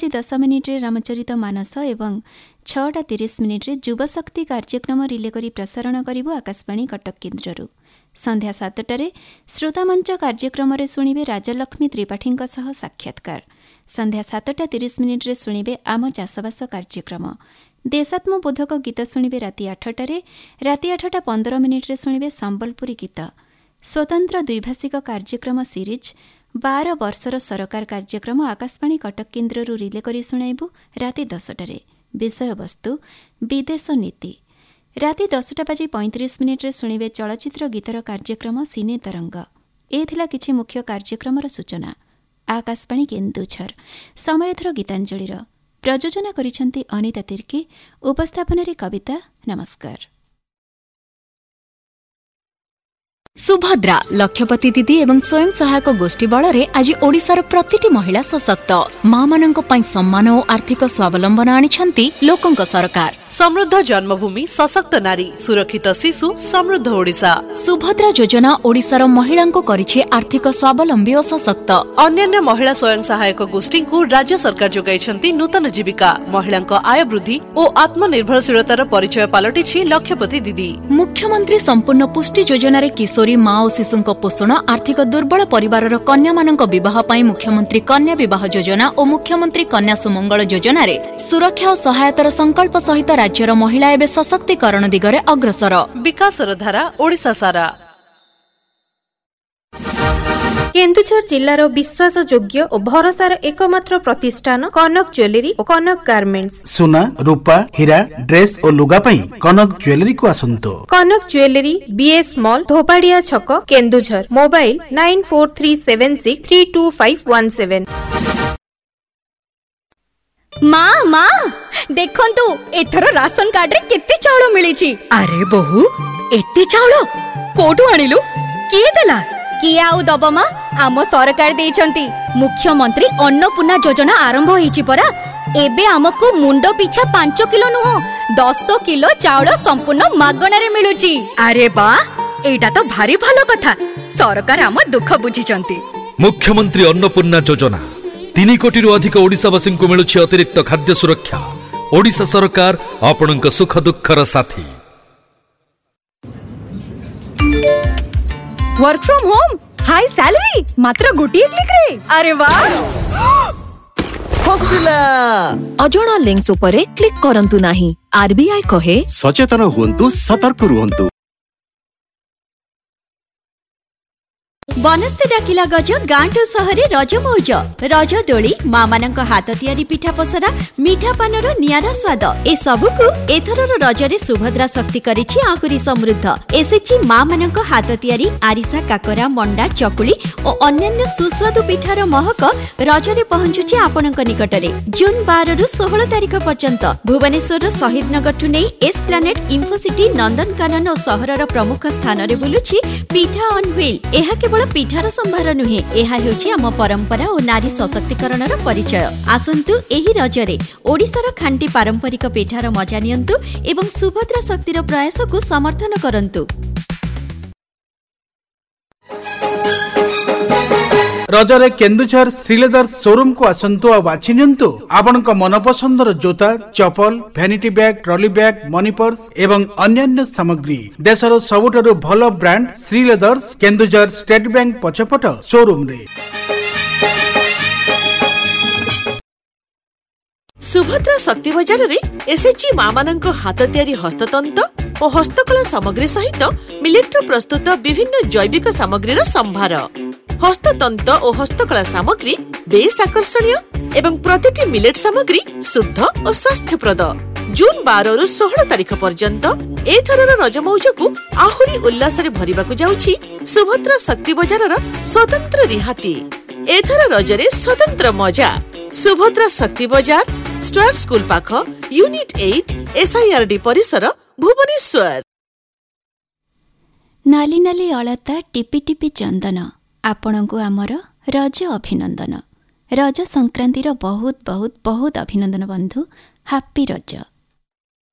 10 मिनिट्रे रामचरित मानस एवं 6:30 युवशक्ति कार्यक्रम रिले करी प्रसारण करिबो आकाशवाणी कटक केन्द्ररू। संध्या 7टारे श्रोतामंच कार्यक्रम शुणिबे राजलक्ष्मी त्रिपाठीଙ୍କ सह साक्षात्कार। संध्या 7:30 शुणिबे आम चाषबास कार्यक्रम। देशात्मबोधक गीत शुणिबे राति 8टारे। राति 8:15 शुणिबे संबलपुरी गीत। स्वतंत्र द्विभाषिक कार्यक्रम सीरीज 12 वर्षर सरकार कार्यक्रम आकाशवाणी कटक केन्द्ररू रिले करी शुणाइबु राति 10टारे। विषय वस्तु विदेश नीति। राति 10:35 शुणिबे चलचित्र गीतर कार्यक्रम सिने तरंग। एथिला किछि मुख्य कार्यक्रमर सूचना। आकाशवाणी केन्दुझर। समय थर गीतांजलिर। प्रयोजना करिसेंती अनिता तिर्की। उपस्थापन कविता। नमस्कार। सुभद्रा लक्षपति दीदी एवं स्वयं सहायक गोष्ठी बल रे आज ओडिशार प्रतिटी महिला सशक्त। मां मानक पई सम्मान और आर्थिक स्वावलंबन आनिछंती लोकंक सरकार। समृद्ध जन्मभूमि सशक्त नारी सुरक्षित शिशु समृद्ध ओडिशा। सुभद्रा योजना ओडिशार महिलांको करिछि आर्थिक स्वावलंबी और सशक्त। अन्यान्य महिला स्वयं सहायक गोष्ठी को राज्य सरकार जोगाइछंती नूतन जीविका। महिलांक आय वृद्धि और आत्मनिर्भरशीलतार परिचय पालटिछि लक्षपति दीदी। मुख्यमंत्री संपूर्ण पुष्टि योजना रे किशोरी मां और शिशुंक पोषण आर्थिक दुर्बल परिवारर कन्या मानक विवाह पई मुख्यमंत्री कन्या विवाह योजना और मुख्यमंत्री कन्या सुमंगल योजना रे सुरक्षा और सहायतार संकल्प सहित राज्यर महिला एवं सशक्तिकरण दिगरे अग्रसर। विकासर धारा ओडिशा सारा। केन्दुझर जिल्लार विश्वासयोग्य और भरोसार एकमात्र प्रतिष्ठान कनक ज्वेलरी और कनक गार्मेंट्स। सुना रूपा हीरा ड्रेस और लुगा पई कनक ज्वेलरी को आसंतो। कनक ज्वेलरी बीएस मॉल धोपाड़िया छक केन्दुझर। मोबाइल 9436325517। माँ माँ देखंतु एथर राशन कार्ड रे केते चाउल मिलिछि। अरे बहु एते चाउल कोठु आनिलु? किए देला? किए आउ दब माँ? आम सरकार देइछंती मुख्यमंत्री अन्नपूर्णा योजना आरंभ होईछि परा। एबे हमको मुंड पिछा 5 किलो नुह 10 किलो चाउल संपूर्ण मागणा रे मिलुछि। अरे बा एटा तो भारी भलो कथा। सरकार हम दुख बुझिछंती। मुख्यमंत्री अन्नपूर्णा योजना 3 कोटी रु अधिक ओडिशावासी को मिलुछि अतिरिक्त खाद्य सुरक्षा। ओडिशा सरकार आपणक सुख दुखर साथी। Work from home high salary मात्र गोटिए क्लिक रे। अरे वाह फसिला। अजणा लिंक्स उपरे क्लिक करंतु नाही। आरबीआई कहे सचेतन हुंतु सतर्क रुहंतु। बनस्ते डाकिला गज गांठू सहरे रज मौज। रज दोली माँ मानक हाथ तियारी पिठा पसरा मीठा पानर नियारा स्वाद ए सबुकु एथरर रजरे सुभद्रा शक्ति करिछि आहुरी समृद्ध। एसेछि माँ मानक हाथ तियारी आरिसा काकरा मंडा चकुली और अन्यान्य सुस्वादु पिठार महक रजरे पहुंचुछि आपनक निकटरे। जून 12 रु 16 तारिख पर्यंत भुवनेश्वर शहीद नगर ठु नै एस्प्लानेड इन्फोसिटी नंदनकानन और सहरर प्रमुख स्थान रे बुलुछि पिठा ऑन व्हील। एहा केवल पिठार संभार नुहे, एहा हेउछि आम परंपरा और नारी सशक्तिकरणर परिचय। आसंतु एही रजरे ओडिशार खांटी पारंपरिक पिठार मजा नियंतु एवं सुभद्रा शक्तिर प्रयास को समर्थन करंतु। रजरे केन्दुझर श्रीलेदर शोरूम को आसंतु और बाछि नियंतु आपनक मनपसंदर जोता चपल भैनिटी bag trolley bag money purse एवं अन्यान्य सामग्री। देशर सबुठारु भलो brand Sreeleathers Keonjhar state bank पछपट showroom रे। सुभद्रा शक्ति बजार रे एसएचजी मां मानक हाथ तैयारी हस्ततंत और हस्तकला सामग्री सहित मिलेट्रो प्रस्तुत विभिन्न जैविक सामग्रीर संभार। हस्ततंत और हस्तकला सामग्री बेस आकर्षणीय एवं प्रतिटी मिलेट सामग्री शुद्ध और स्वास्थ्यप्रद। जून 12 रु 16 तारिख पर्यंत एथरर रजमौज को आहुरी उल्लास रे भरिबाकु जाउछि सुभद्रा शक्ति बजारर स्वतंत्र रिहाती। एथर रजरे स्वतंत्र मजा। सुभद्रा शक्ति बजार स्टार स्कूल पाख यूनिट 8 एसआईआरडी परिसर भुवनेश्वर। नाली नाली अलता टिपि टिपि चंदन आपणको आमर रज अभिनंदन। रज संक्रांतिर बहुत बहुत बहुत अभिनंदन बंधु। हैप्पी रज।